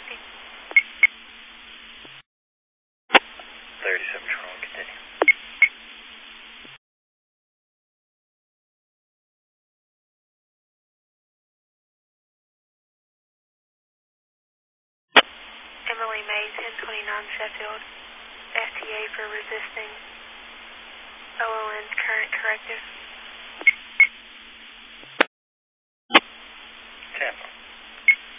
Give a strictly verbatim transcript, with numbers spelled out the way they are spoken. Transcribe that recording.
fifty. thirty-seven Charlie, continue. Emily May, ten twenty-nine Sheffield. F T A for resisting.